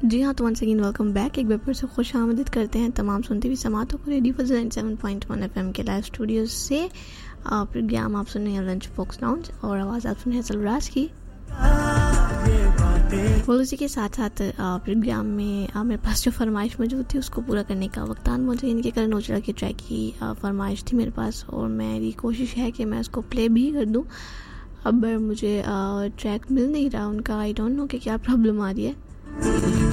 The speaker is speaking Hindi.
जी हाँ, तो वंस अगेन वेलकम बैक। एक बार फिर से खुश आमदीद करते हैं तमाम सुनते हुए समातों को रेडियो फजल 97.1 FM के लाइव स्टूडियो से। प्रोग्राम आप सुन रहे हैं लंच बॉक्स लाउंज और आवाज़ आप सुन रहे हैं सलराज की। और उसी के साथ साथ प्रोग्राम में मेरे पास जो फरमाइश मौजूद थी उसको पूरा करने का वक्त आन मुझे इनके करण ओजरा के ट्रैक की फरमाइश थी मेरे पास, और मेरी कोशिश है कि मैं उसको प्ले भी कर दूं। अब मुझे ट्रैक मिल नहीं रहा उनका, आई डोंट नो कि क्या प्रॉब्लम आ रही है।